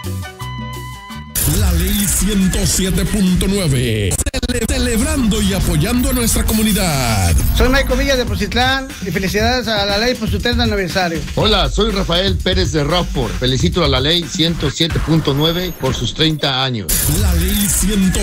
La ley 107.9. Celebrando y apoyando a nuestra comunidad. Soy Michael Villa de Poncitlán y felicidades a la ley por su 30 aniversario. Hola, soy Rafael Pérez de Rockford. Felicito a la ley 107.9 por sus 30 años. La ley 107.9.